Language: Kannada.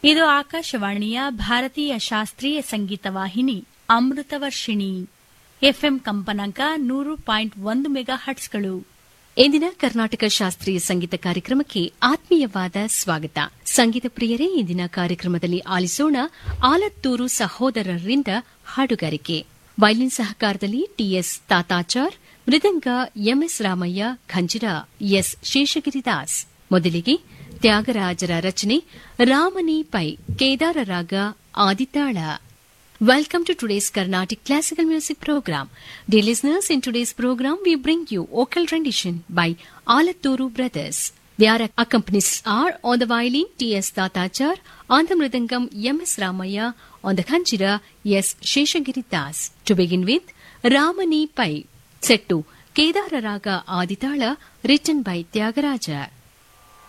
ಇದು ಆಕಾಶವಾಣಿಯ ಭಾರತೀಯ ಶಾಸ್ತ್ರೀಯ ಸಂಗೀತ ವಾಹಿನಿ ಅಮೃತವರ್ಷಿಣಿ. ಎಫ್ಎಂ ಕಂಪನಾಂಕ 100.1 ಮೆಗಾ ಹರ್ಟ್ಸ್ಗಳು. ಇಂದಿನ ಕರ್ನಾಟಕ ಶಾಸ್ತ್ರೀಯ ಸಂಗೀತ ಕಾರ್ಯಕ್ರಮಕ್ಕೆ ಆತ್ಮೀಯವಾದ ಸ್ವಾಗತ. ಸಂಗೀತ ಪ್ರಿಯರೇ, ಇಂದಿನ ಕಾರ್ಯಕ್ರಮದಲ್ಲಿ ಆಲಿಸೋಣ ಆಲತ್ತೂರು ಸಹೋದರರಿಂದ ಹಾಡುಗಾರಿಕೆ. ವೈಲಿನ್ ಸಹಕಾರದಲ್ಲಿ ಟಿಎಸ್ ತಾತಾಚಾರ್, ಮೃದಂಗ ಎಂಎಸ್ ರಾಮಯ್ಯ, ಖಂಜಿರ ಎಸ್ ಶೇಷಗಿರಿದಾಸ್. ಮೊದಲಿಗೆ ತ್ಯಾಗರಾಜರ ರಚನೆ ರಾಮನಿ ಪೈ, ಕೇದಾರ ರಾಗ, ಆದಿತಾಳ. Welcome to today's Carnatic Classical Music Program. Dear listeners, in today's program we bring you vocal rendition by Alatturu Brothers. Their accompanists are on the violin T.S. Tatachar, on the mridangam M.S. Ramaya, on the khanjira S. Sheshagiri Das. To begin with, Ramani Pai, set to Kedara Raga Aditala, written by Tyagaraja.